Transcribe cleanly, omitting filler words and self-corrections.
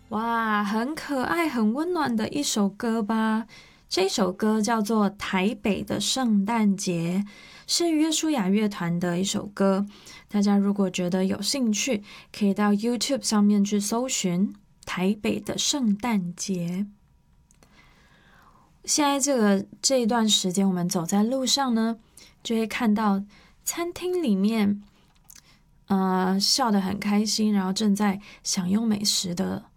哇，很可爱、很温暖的一首歌吧？这首歌叫做《台北的圣诞节》，是约书亚乐团的一首歌。大家如果觉得有兴趣，可以到 YouTube 上面去搜寻《台北的圣诞节》。现在这一段时间，我们走在路上呢，就会看到餐厅里面，笑得很开心，然后正在享用美食的